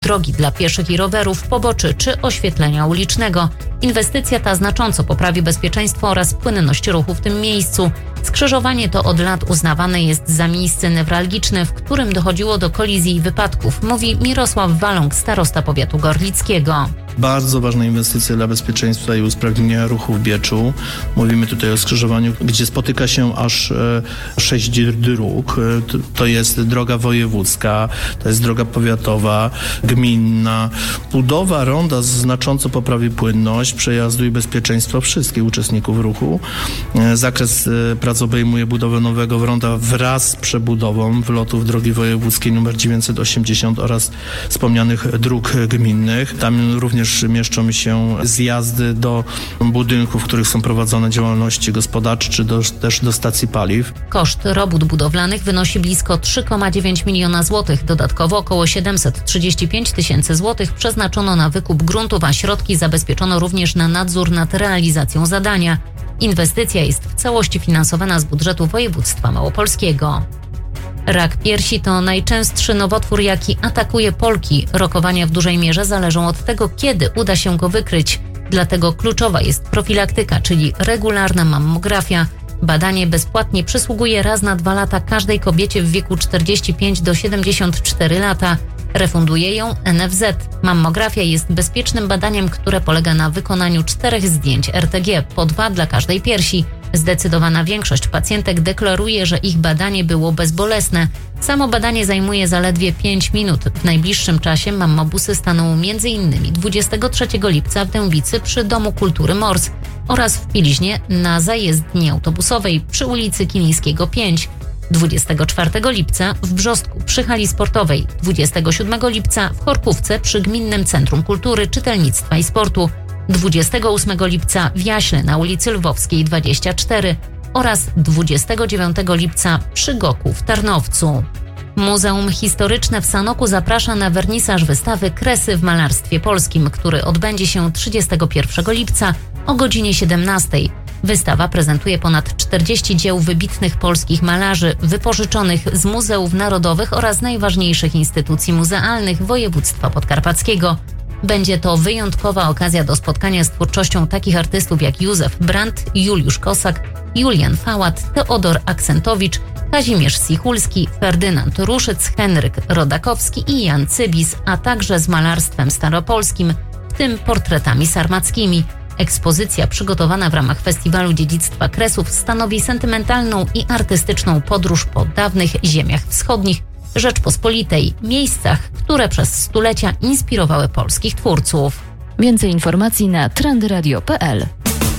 drogi dla pieszych i rowerów, poboczy czy oświetlenia ulicznego. Inwestycja ta znacząco poprawi bezpieczeństwo oraz płynność ruchu w tym miejscu. Skrzyżowanie to od lat uznawane jest za miejsce newralgiczne, w którym dochodziło do kolizji i wypadków, mówi Mirosław Waląg, starosta powiatu gorlickiego. Bardzo ważna inwestycja dla bezpieczeństwa i usprawnienia ruchu w Bieczu. Mówimy tutaj o skrzyżowaniu, gdzie spotyka się aż 6 dróg. To jest droga wojewódzka, to jest droga powiatowa, gminna. Budowa ronda znacząco poprawi płynność przejazdu i bezpieczeństwo wszystkich uczestników ruchu. Zakres prac obejmuje budowę nowego ronda wraz z przebudową wlotów drogi wojewódzkiej nr 980 oraz wspomnianych dróg gminnych. Tam również mieszczą się zjazdy do budynków, w których są prowadzone działalności gospodarcze, czy też do stacji paliw. Koszt robót budowlanych wynosi blisko 3,9 miliona złotych. Dodatkowo około 735 tysięcy złotych przeznaczono na wykup gruntów, a środki zabezpieczono również na nadzór nad realizacją zadania. Inwestycja jest w całości finansowana z budżetu województwa małopolskiego. Rak piersi to najczęstszy nowotwór, jaki atakuje Polki. Rokowania w dużej mierze zależą od tego, kiedy uda się go wykryć. Dlatego kluczowa jest profilaktyka, czyli regularna mammografia. Badanie bezpłatnie przysługuje raz na 2 lata każdej kobiecie w wieku 45 do 74 lata. Refunduje ją NFZ. Mammografia jest bezpiecznym badaniem, które polega na wykonaniu 4 zdjęć RTG, po 2 dla każdej piersi. Zdecydowana większość pacjentek deklaruje, że ich badanie było bezbolesne. Samo badanie zajmuje zaledwie 5 minut. W najbliższym czasie mammobusy staną m.in. 23 lipca w Dębicy przy Domu Kultury Mors oraz w Pilźnie na zajezdni autobusowej przy ulicy Kilińskiego 5. 24 lipca w Brzostku przy hali sportowej, 27 lipca w Chorkówce przy Gminnym Centrum Kultury, Czytelnictwa i Sportu, 28 lipca w Jaśle na ulicy Lwowskiej 24 oraz 29 lipca przy Goku w Tarnowcu. Muzeum Historyczne w Sanoku zaprasza na wernisaż wystawy Kresy w malarstwie polskim, który odbędzie się 31 lipca o godzinie 17. Wystawa prezentuje ponad 40 dzieł wybitnych polskich malarzy wypożyczonych z muzeów narodowych oraz najważniejszych instytucji muzealnych województwa podkarpackiego. Będzie to wyjątkowa okazja do spotkania z twórczością takich artystów jak Józef Brandt, Juliusz Kosak, Julian Fałat, Teodor Aksentowicz, Kazimierz Sichulski, Ferdynand Ruszyc, Henryk Rodakowski i Jan Cybis, a także z malarstwem staropolskim, w tym portretami sarmackimi. Ekspozycja przygotowana w ramach Festiwalu Dziedzictwa Kresów stanowi sentymentalną i artystyczną podróż po dawnych ziemiach wschodnich Rzeczpospolitej, miejscach, które przez stulecia inspirowały polskich twórców. Więcej informacji na trendyradio.pl.